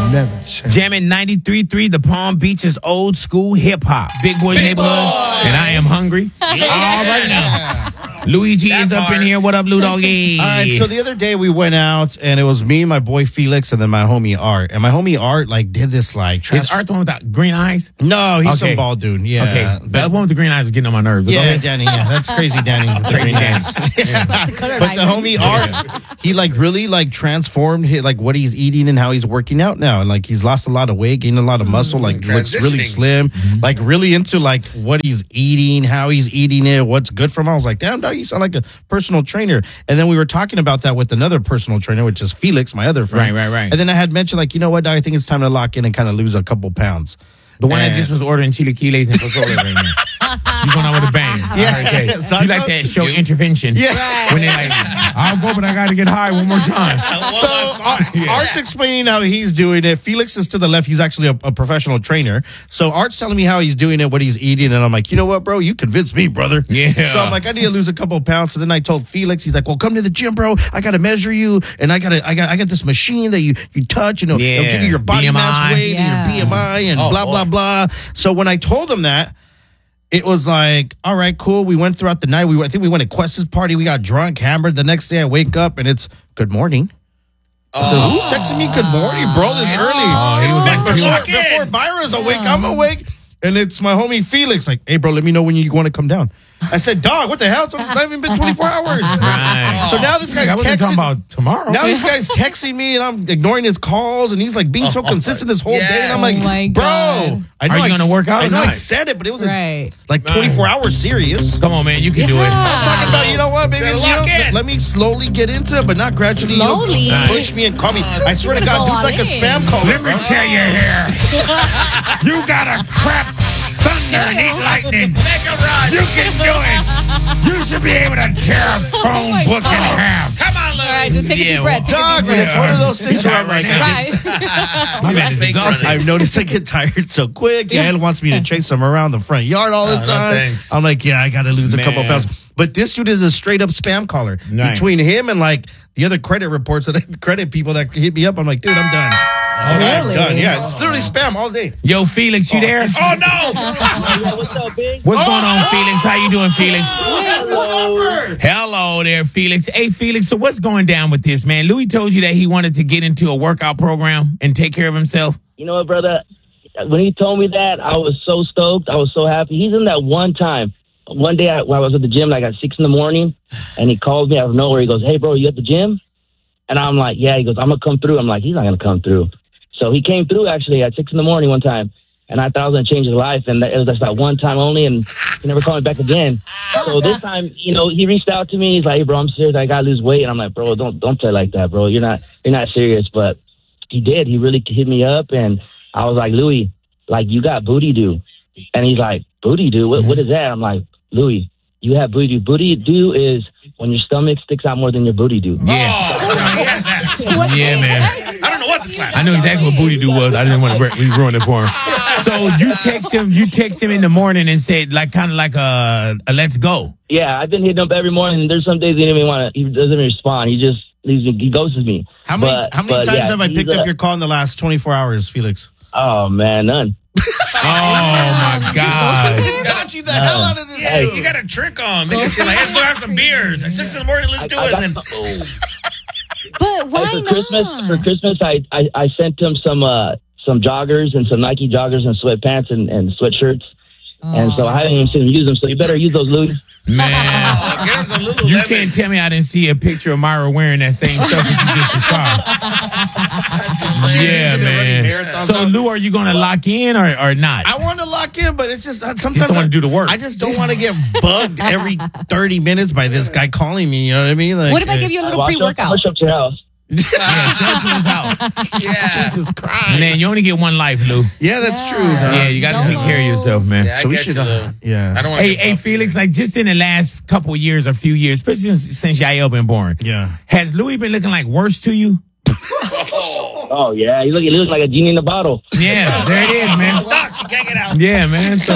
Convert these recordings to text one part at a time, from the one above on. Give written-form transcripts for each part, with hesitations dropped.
never change. Jamming 93.3, the Palm Beaches old school hip hop. Big Boy Neighborhood, and I am hungry. All right now. Luigi is up in here. What up, Lou Doggy? All right, so the other day we went out, and it was me, my boy Felix, and then my homie Art. And my homie Art, did this, Is Art the one with the green eyes? No, he's some bald dude, yeah. Okay, but the one with the green eyes is getting on my nerves. Yeah, Danny, that's crazy, Danny. With the green eyes. But the homie Art, he, really, transformed what he's eating and how he's working out now. And, he's lost a lot of weight, gained a lot of muscle, looks really slim, really into, what he's eating, how he's eating it, what's good for him. I was like, damn, dog, you sound like a personal trainer. And then we were talking about that with another personal trainer, which is Felix, my other friend. Right. And then I had mentioned, you know what, dog, I think it's time to lock in and kind of lose a couple pounds. The one that just was ordering chilaquiles and pozole right now. You going out with a bang. Yeah. You like that show Intervention. Yeah. When they're like, I'll go, but I got to get high one more time. So Art's explaining how he's doing it. Felix is to the left. He's actually a professional trainer. So Art's telling me how he's doing it, what he's eating. And I'm like, you know what, bro? You convinced me, brother. Yeah. So I'm like, I need to lose a couple of pounds. So then I told Felix, he's like, well, come to the gym, bro. I got to measure you. And I got this machine that you touch. It'll give you your body BMI. mass weight and your BMI and blah. So when I told him that, it was like, all right, cool. We went throughout the night. I think we went to Quest's party. We got drunk, hammered. The next day I wake up and it's good morning. So who's texting me good morning, bro, this early? He was before Byron's awake, I'm awake. And it's my homie Felix, like, hey, bro, let me know when you want to come down. I said, dog, what the hell? It's not even been 24 hours. Right. So now this guy's I wasn't talking texting. about tomorrow. Now this guy's texting me, and I'm ignoring his calls, and he's being so consistent this whole day. And I'm like, bro, I know are you going to work out? I know or not? I said it, but it was 24 hours serious. Come on, man, you can do it. I'm talking about, you know what, baby? Let me slowly get into it, but not gradually. Push me and call me. I swear to God, dude's like a spam caller. Let me tell you here. You got a crap thunder and eat lightning. You can do it. You should be able to tear a phone book in half. Come on, Larry. All right, dude, take a deep breath. Dog, it's one of those things where I'm like, I've noticed I get tired so quick. Gail wants me to chase him around the front yard all the time. I'm like, yeah, I got to lose a couple pounds. But this dude is a straight up spam caller. Right. Between him and the other credit reports that credit people that hit me up, I'm like, dude, I'm done. Really? Done. Yeah, it's literally spam all day. Yo, Felix, you there? Oh, no. What's up, big? What's going on, Felix? How you doing, Felix? Hello. Hello there, Felix. Hey, Felix, so what's going down with this, man? Louis told you that he wanted to get into a workout program and take care of himself. You know what, brother? When he told me that, I was so stoked. I was so happy. He's in that one time. One day when I was at the gym, at 6 a.m, and he called me out of nowhere. He goes, hey, bro, you at the gym? And I'm like, yeah. He goes, I'm going to come through. I'm like, he's not going to come through. So he came through actually at 6 a.m. one time, and I thought I was going to change his life, and it was just that one time only, and he never called me back again. So this time, he reached out to me. He's like, hey, bro, I'm serious. I got to lose weight. And I'm like, bro, don't play like that, bro. You're not serious. But he did. He really hit me up, and I was like, Louis, you got booty do. And he's like, booty do? What is that? I'm like, Louis, you have booty do. Booty do is when your stomach sticks out more than your booty do. Yeah. Yeah, man. I don't know what to slap. I know exactly what booty do was. I didn't want to ruin it for him. So you text him in the morning and said kind of like a let's go. Yeah, I've been hitting him up every morning. There's some days he doesn't even respond. He just leaves me. He ghosts me. How many times have I picked up your call in the last 24 hours, Felix? Oh man, none. Oh my God! Got you the hell out of this. Yeah, you got a trick on. Let's go have some beers at 6 a.m. Let's do it. And then, But why not? For Christmas, I sent him some joggers and some Nike joggers and sweatpants and sweatshirts. And so I haven't even seen him use them. So you better use those, Louis. Man, you can't tell me I didn't see a picture of Myra wearing that same stuff that you just described. Yeah, man. So, Lou, are you going to lock in or not? I want to lock in, but it's just sometimes you don't want to do the work. I just don't want to get bugged every 30 minutes by this guy calling me. You know what I mean? What if I give you a little pre-workout? Push up to your house. Yeah, show up to his house. yeah. Jesus Christ. Man, you only get one life, Lou. Yeah, that's true. Yeah, you got to take care of yourself, man. Yeah, So we should. Yeah. I don't want Hey, Felix, just in the last couple of years or few years, especially since Yael been born. Yeah. Has Louis been looking like worse to you? Oh yeah, he looks like a genie in a bottle. Yeah, there it is, man. Stuck. Can't get out. Yeah, man. So,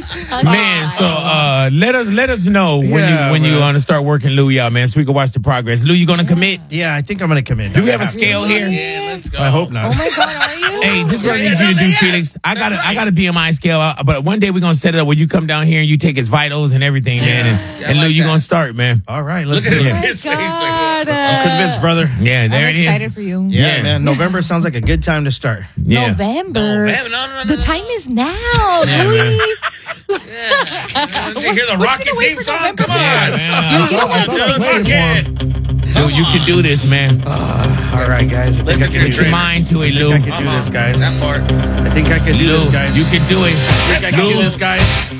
let us know when you want to start working Louie out, man, so we can watch the progress. Lou, you gonna commit? Yeah, I think I'm gonna commit. Do we have a scale here? Yeah, let's go. I hope not. Oh my God, are you? Hey, this is what I need you to do, Felix. I got a BMI scale, but one day we're gonna set it up where you come down here and you take his vitals and everything, man. And Lou, you're gonna start, man. All right, let's Look do at it. his face. God. I'm convinced, brother. Yeah, there I'm it is. excited for you. Yeah, Yeah. man. November sounds like a good time to start. Yeah. November. No. The time is now, Yeah, Louis. Did you hear the What Rocky you gonna wait theme for song? November Come on. Yeah, man. You don't want to do Let's things get Lou, you can do this, man. All right, guys. I think I Listen to can the Put your mind to it, Lou. I can do this, guys. That part. I think I can do Lou, this, guys. you can do it. I think I can do this, guys.